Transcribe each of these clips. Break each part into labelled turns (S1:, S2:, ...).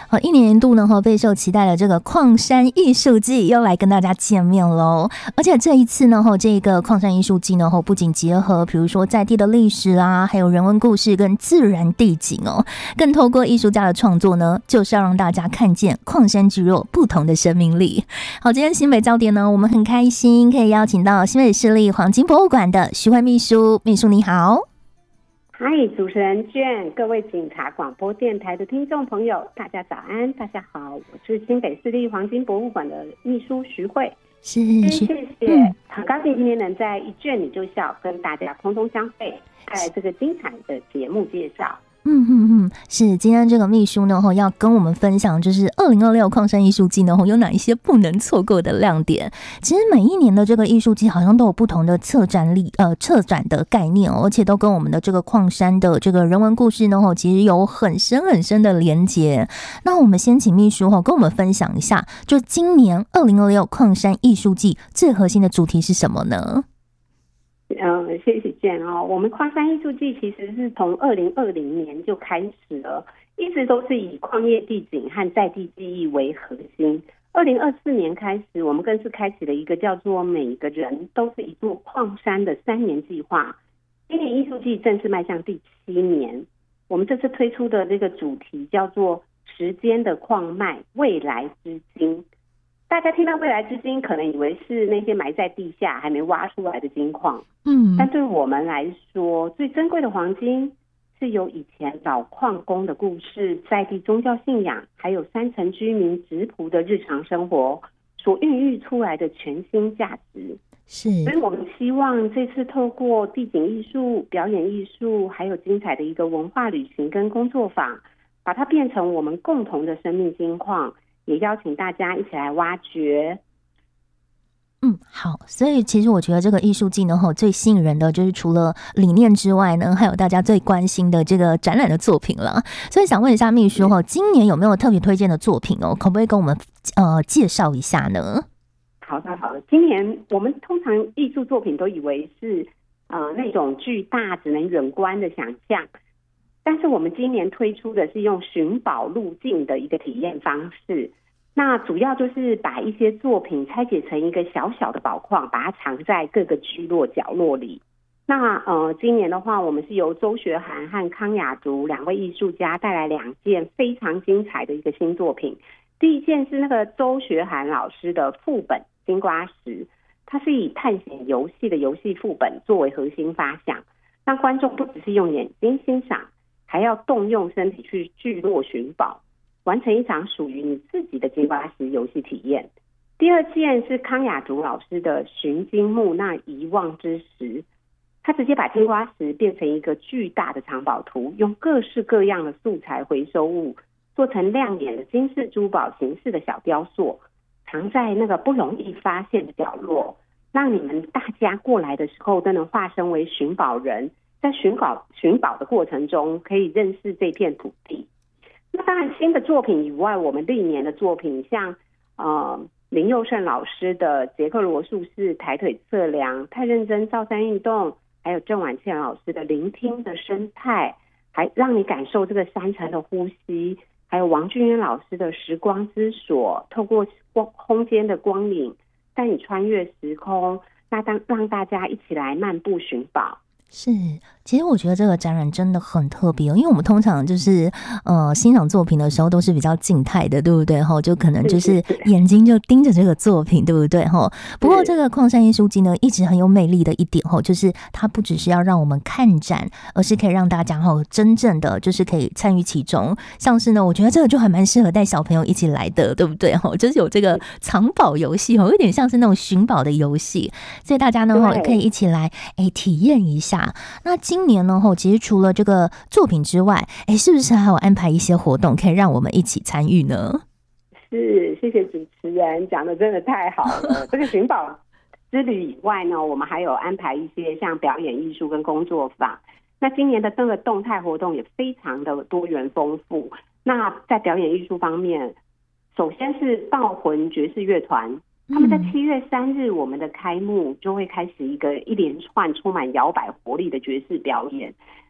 S1: 好，一年一度呢备受期待的这个矿山艺术季又来跟大家见面喽。而且这一次呢这个矿山艺术季呢不仅结合比如说在地的历史啊，还有人文故事跟自然地景哦，更透过艺术家的创作呢，就是要让大家看见矿山聚落不同的生命力。好，今天新北焦点呢，我们很开心可以邀请到新北市立黄金博物馆的徐慧秘书，秘书你好。
S2: 嗨，主持人卷，各位警察广播电台的听众朋友，大家早安，大家好，我是新北市立黄金博物馆的秘书徐慧。
S1: 谢
S2: 谢，很高兴今天能在一卷你就笑跟大家空中相会，带来这个精彩的节目介绍。
S1: 是今天这个秘书呢要跟我们分享，就是2026矿山艺术季呢有哪一些不能错过的亮点。其实每一年的这个艺术季好像都有不同的策展的概念而且都跟我们的这个矿山的这个人文故事呢其实有很深很深的连结。那我们先请秘书跟我们分享一下，就今年2026矿山艺术季最核心的主题是什么呢？
S2: 谢谢建哦。我们矿山艺术季其实是从2020年就开始了，一直都是以矿业地景和在地记忆为核心。2024年开始，我们更是开启了一个叫做每个人都是一座矿山的3年计划。今年艺术季正式迈向第7年，我们这次推出的这个主题叫做时间的矿脉，未来之金。大家听到未来之金可能以为是那些埋在地下还没挖出来的金矿，但对我们来说，最珍贵的黄金是由以前老矿工的故事、在地宗教信仰，还有山城居民质朴的日常生活所孕育出来的全新价值。
S1: 是，
S2: 所以我们希望这次透过地景艺术、表演艺术，还有精彩的一个文化旅行跟工作坊，把它变成我们共同的生命金矿，也邀请大家一起来挖掘。
S1: 好，所以其实我觉得这个艺术季呢最吸引人的就是除了理念之外呢，还有大家最关心的这个展览的作品了。所以想问一下秘书今年有没有特别推荐的作品可不可以跟我们介绍一下呢？
S2: 好的，今年我们通常艺术作品都以为是那种巨大只能远观的想象，但是我们今年推出的是用寻宝路径的一个体验方式。那主要就是把一些作品拆解成一个小小的宝矿，把它藏在各个聚落角落里。那今年的话，我们是由周学涵和康雅竹2位艺术家带来2件非常精彩的一个新作品。第一件是那个周学涵老师的副本金瓜石，它是以探险游戏的游戏副本作为核心发想，让观众不只是用眼睛欣赏，还要动用身体去聚落寻宝，完成一场属于你自己的金瓜石游戏体验。第二件是康雅竹老师的寻金木那遗忘之石，他直接把金瓜石变成一个巨大的藏宝图，用各式各样的素材回收物做成亮眼的金饰珠宝形式的小雕塑，藏在那个不容易发现的角落，让你们大家过来的时候都能化身为寻宝人，在寻宝的过程中可以认识这片土地。那当然新的作品以外，我们历年的作品像林佑胜老师的捷克罗素式抬腿测量、太认真造山运动，还有郑婉倩老师的聆听的生态，还让你感受这个山城的呼吸，还有王俊渊老师的时光之所，透过空间的光影带你穿越时空，让大家一起来漫步寻宝。
S1: 是，其实我觉得这个展览真的很特别因为我们通常就是欣赏作品的时候都是比较静态的，对不对？就可能就是眼睛就盯着这个作品，对不对？不过这个矿山艺术季呢，一直很有魅力的一点就是它不只是要让我们看展，而是可以让大家真正的就是可以参与其中。像是呢，我觉得这个就还蛮适合带小朋友一起来的，对不对？就是有这个藏宝游戏有点像是那种寻宝的游戏，所以大家呢可以一起来体验一下。那今年呢其实除了这个作品之外是不是还有安排一些活动可以让我们一起参与呢？
S2: 是，谢谢主持人讲的真的太好了这个寻宝之旅以外呢，我们还有安排一些像表演艺术跟工作坊。那今年的这个动态活动也非常的多元丰富。那在表演艺术方面，首先是道魂爵士乐团，他们在7月3日我们的开幕就会开始一连串充满摇摆活力的爵士表演。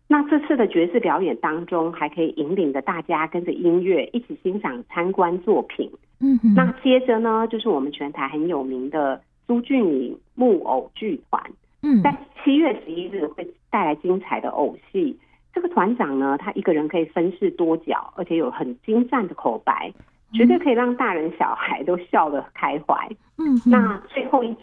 S2: 那这次的爵士表演当中，还可以引领着大家跟着音乐一起欣赏参观作品。那接着呢，就是我们全台很有名的苏峻岭木偶剧团。在7月11日会带来精彩的偶戏。这个团长呢，他一个人可以分饰多角，而且有很精湛的口白，绝对可以让大人小孩都笑得开怀。那最后一